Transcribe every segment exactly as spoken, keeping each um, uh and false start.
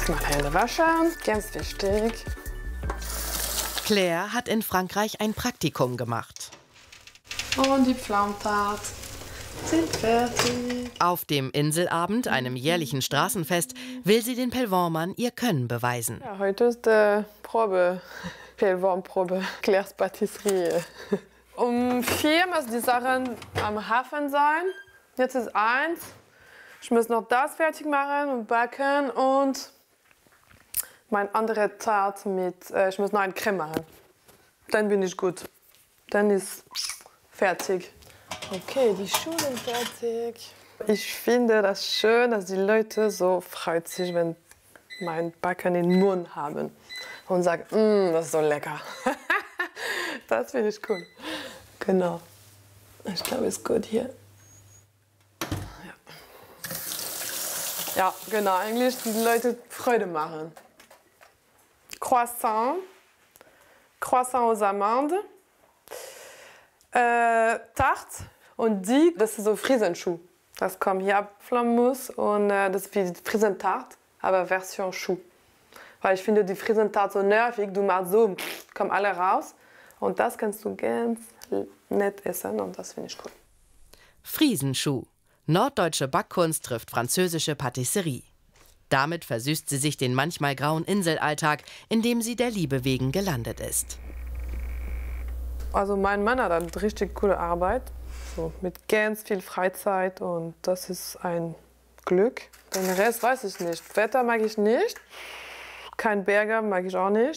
Erstmal Hände waschen, ganz wichtig. Claire hat in Frankreich ein Praktikum gemacht. Und die Pflaumentart sind fertig. Auf dem Inselabend, einem jährlichen Straßenfest, will sie den Pellwormern ihr Können beweisen. Ja, heute ist die Probe, Pellwormprobe, Claires Patisserie. Um vier müssen die Sachen am Hafen sein. Jetzt ist eins. Ich muss noch das fertig machen und backen und mein andere Tart mit, äh, ich muss noch ein Creme machen. Dann bin ich gut. Dann ist fertig. Okay, die Schuhe sind fertig. Ich finde das schön, dass die Leute so freut sich, wenn mein Backen in den Mund haben und sagen, mm, das ist so lecker. Das finde ich cool. Genau. Ich glaube, es ist gut hier. Ja. Ja, genau. Eigentlich die Leute Freude machen. Croissant, Croissant aux Amandes, äh, Tarte und die, das ist so Friesenschuh. Das kommt hier ab Flammmus und äh, das ist wie die Friesentarte, aber Version Schuh. Weil ich finde die Friesentarte so nervig, du machst so, kommen alle raus und das kannst du ganz nett essen und das finde ich cool. Friesenschuh. Norddeutsche Backkunst trifft französische Patisserie. Damit versüßt sie sich den manchmal grauen Inselalltag, in dem sie der Liebe wegen gelandet ist. Also mein Mann hat eine richtig coole Arbeit, so mit ganz viel Freizeit und das ist ein Glück. Den Rest weiß ich nicht. Wetter mag ich nicht, kein Berge mag ich auch nicht.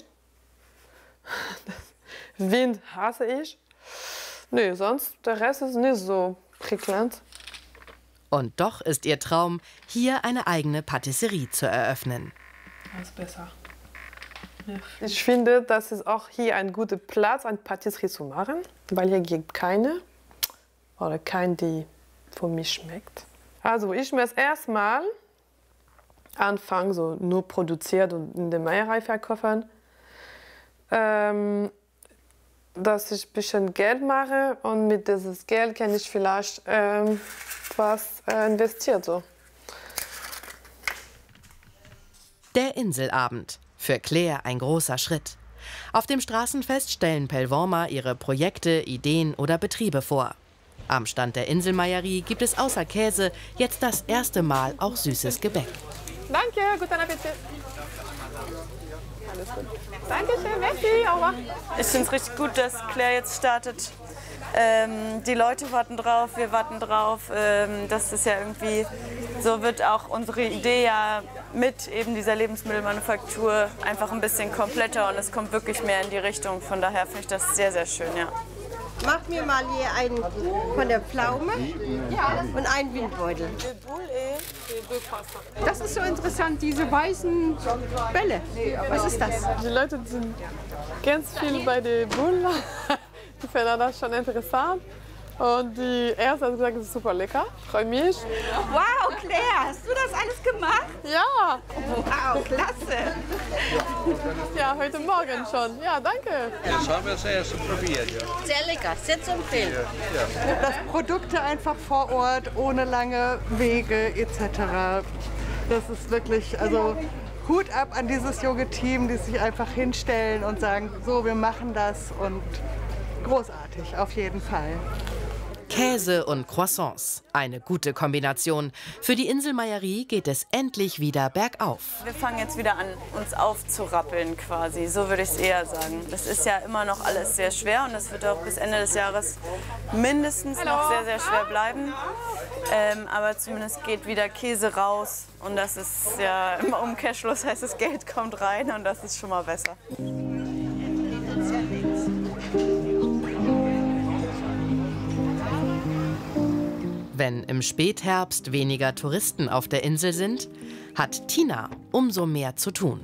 Wind hasse ich. Nee, sonst der Rest ist nicht so prickelnd. Und doch ist ihr Traum, hier eine eigene Patisserie zu eröffnen. Das ist besser. Ich finde, das ist auch hier ein guter Platz, eine Patisserie zu machen, weil hier gibt keine oder keine, die für mich schmeckt. Also ich muss erstmal anfangen, so nur produziert und in der Meierei verkaufen, ähm, dass ich ein bisschen Geld mache und mit diesem Geld kann ich vielleicht ähm, was äh, investieren. So. Der Inselabend. Für Claire ein großer Schritt. Auf dem Straßenfest stellen Pellwormer ihre Projekte, Ideen oder Betriebe vor. Am Stand der Inselmeierie gibt es außer Käse jetzt das erste Mal auch süßes Gebäck. Danke, guten Appetit. Alles gut. Dankeschön, merci, au revoir. Ich finde es richtig gut, dass Claire jetzt startet. Ähm, die Leute warten drauf, wir warten drauf. Ähm, das ist ja irgendwie, so wird auch unsere Idee ja mit eben dieser Lebensmittelmanufaktur einfach ein bisschen kompletter und es kommt wirklich mehr in die Richtung. Von daher finde ich das sehr, sehr schön, ja. Mach mir mal hier einen von der Pflaume und einen Windbeutel. Das ist so interessant, diese weißen Bälle. Was ist das? Die Leute sind ganz viel bei der Bulle. Die finden das schon interessant. Und die erste hat gesagt, es ist super lecker. Freue mich. Wow, Claire, hast du das alles gemacht? Ja. Wow, klasse. Ja, heute Morgen schon. Ja, danke. Das haben wir das erste probiert, ja. Sehr lecker, sehr zu empfehlen. Dass Produkte einfach vor Ort, ohne lange Wege et cetera. Das ist wirklich, also Hut ab an dieses junge Team, die sich einfach hinstellen und sagen, so, wir machen das und großartig, auf jeden Fall. Käse und Croissants. Eine gute Kombination. Für die Inselmeierie geht es endlich wieder bergauf. Wir fangen jetzt wieder an, uns aufzurappeln quasi, so würde ich es eher sagen. Das ist ja immer noch alles sehr schwer und es wird auch bis Ende des Jahres mindestens noch sehr, sehr schwer bleiben. Ähm, aber zumindest geht wieder Käse raus und das ist ja im Umkehrschluss, heißt es, Geld kommt rein und das ist schon mal besser. Wenn im Spätherbst weniger Touristen auf der Insel sind, hat Tina umso mehr zu tun.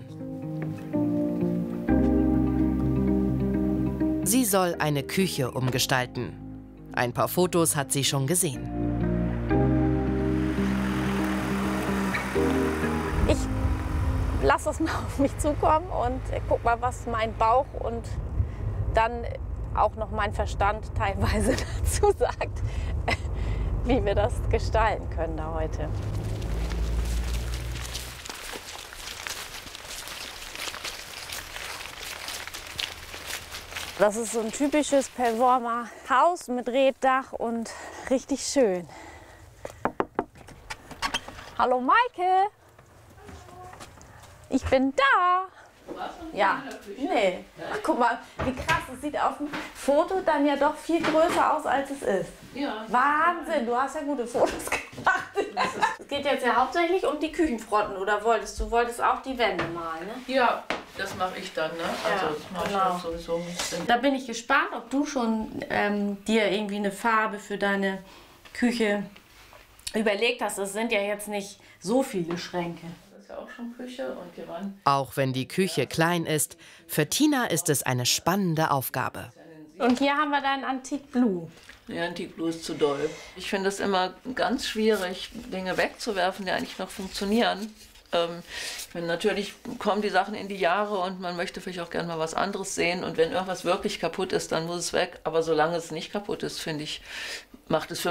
Sie soll eine Küche umgestalten. Ein paar Fotos hat sie schon gesehen. Ich lasse es mal auf mich zukommen und guck mal, was mein Bauch und dann auch noch mein Verstand teilweise dazu sagt, wie wir das gestalten können da heute. Das ist so ein typisches Pellwormer Haus mit Reetdach und richtig schön. Hallo Maike! Ich bin da! Ja, nee. Ach, guck mal, wie krass, es sieht auf dem Foto dann ja doch viel größer aus, als es ist. Ja. Wahnsinn, du hast ja gute Fotos gemacht. Es geht jetzt ja hauptsächlich um die Küchenfronten, oder wolltest du wolltest auch die Wände malen, ne? Ja, das mache ich dann, ne? Also Ja, das mache genau. ich sowieso nicht. Da bin ich gespannt, ob du schon ähm, dir irgendwie eine Farbe für deine Küche überlegt hast. Es sind ja jetzt nicht so viele Schränke. Das ist ja auch schon Küche und die Wand. Auch wenn die Küche klein ist, für Tina ist es eine spannende Aufgabe. Und hier haben wir deinen Antique Blue. Ja, Antique Blue ist zu doll. Ich finde es immer ganz schwierig, Dinge wegzuwerfen, die eigentlich noch funktionieren. Ähm, wenn natürlich kommen die Sachen in die Jahre und man möchte vielleicht auch gerne mal was anderes sehen. Und wenn irgendwas wirklich kaputt ist, dann muss es weg. Aber solange es nicht kaputt ist, finde ich, macht es für